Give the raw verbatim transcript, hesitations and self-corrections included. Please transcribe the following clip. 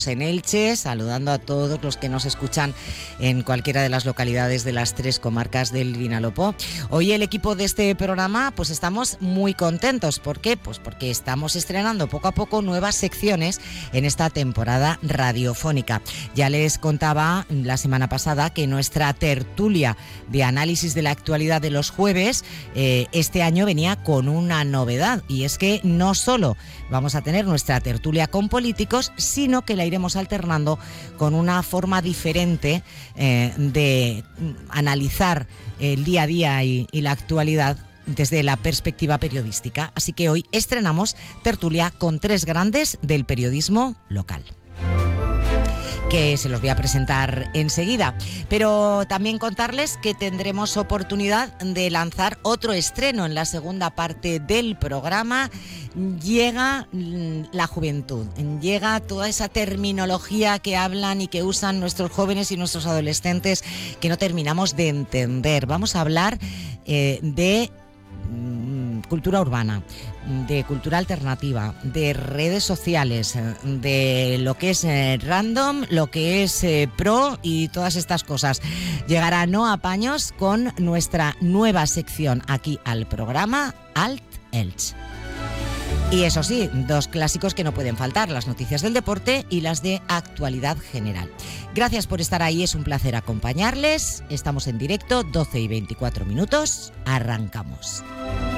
en Elche, saludando a todos los que nos escuchan en cualquiera de las localidades de las tres comarcas del Vinalopó. Hoy el equipo de este programa pues estamos muy contentos. ¿Por qué? Pues porque estamos estrenando poco a poco nuevas secciones en esta temporada radiofónica. Ya les contaba la semana pasada que nuestra tertulia de análisis de la actualidad de los jueves eh, este año venía con una novedad, y es que no solo vamos a tener nuestra tertulia con políticos, sino que la iremos alternando con una forma diferente eh, de analizar el día a día y, y la actualidad desde la perspectiva periodística. Así que hoy estrenamos tertulia con tres grandes del periodismo local, que se los voy a presentar enseguida. Pero también contarles que tendremos oportunidad de lanzar otro estreno en la segunda parte del programa. Llega la juventud, llega toda esa terminología que hablan y que usan nuestros jóvenes y nuestros adolescentes que no terminamos de entender. Vamos a hablar eh, de cultura urbana, de cultura alternativa, de redes sociales, de lo que es eh, random, lo que es eh, pro y todas estas cosas. Llegará Noa Paños con nuestra nueva sección aquí al programa, Alt Elche. Y eso sí, dos clásicos que no pueden faltar, las noticias del deporte y las de actualidad general. Gracias por estar ahí, es un placer acompañarles. Estamos en directo, doce y veinticuatro minutos, arrancamos.